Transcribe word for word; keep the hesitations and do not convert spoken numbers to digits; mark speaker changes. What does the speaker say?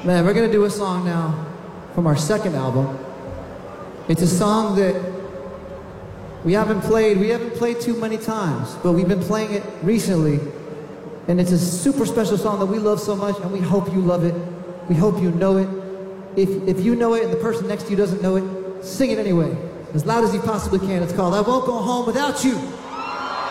Speaker 1: Man, we're gonna do a song now from our second album. It's a song that we haven't played, we haven't played too many times, but we've been playing it recently. And it's a super special song that we love so much, and we hope you love it. We hope you know it. If, if you know it and the person next to you doesn't know it, sing it anyway, as loud as you possibly can. It's called I Won't Go Home Without You.